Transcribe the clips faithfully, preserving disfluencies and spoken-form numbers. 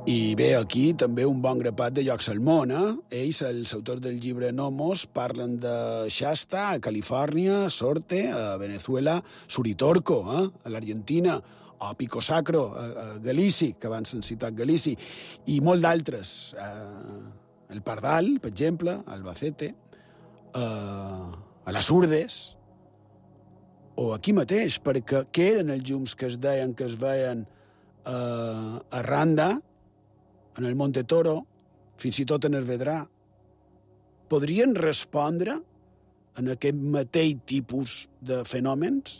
I bé, aquí també un bon grapat de llocs al món, eh? Ells, els autors del llibre Nomos, parlen de Shasta, a Califòrnia, Sorte, a Venezuela, Suritorco, eh? a l'Argentina, o Pico Sacro, a, a Galici, que abans s'han citat Galici, i molt d'altres. Eh, el Pardal, per exemple, a Albacete, eh, a les Urdes, o aquí mateix, perquè què eren els llums que es deien, que es veien eh, a Randa, en el Monte Toro, fins i tot en el Vedrà, podrien respondre en aquest mateix tipus de fenòmens?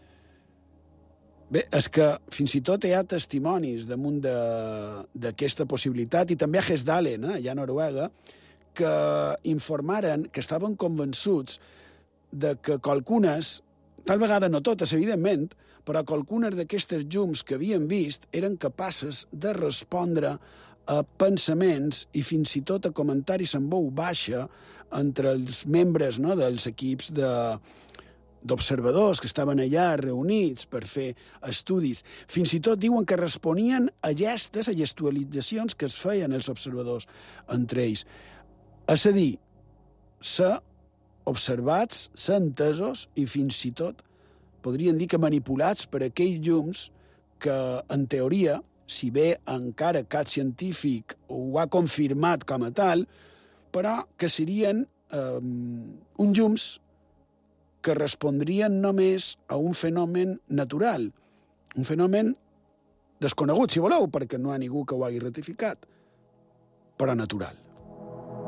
Bé, és que fins i tot hi ha testimonis damunt d'aquesta possibilitat, i també a Hesdalen, eh, allà a Noruega, que informaren, que estaven convençuts de que qualcunes, tal vegada no totes, evidentment, però qualcunes d'aquestes llums que havien vist eren capaces de respondre a pensaments i fins i tot a comentaris en veu baixa entre els membres, no, dels equips de, d'observadors que estaven allà reunits per fer estudis. Fins i tot diuen que responien a gestes, a gestualitzacions que es feien els observadors entre ells. És a dir, ser observats, ser entesos i fins i tot podrien dir que manipulats per aquells llums que, en teoria, si bé encara cap científic ho ha confirmat com a tal, però que serien eh, uns llums que respondrien només a un fenomen natural, un fenomen desconegut, si voleu, perquè no hi ha ningú que ho hagi ratificat, però natural.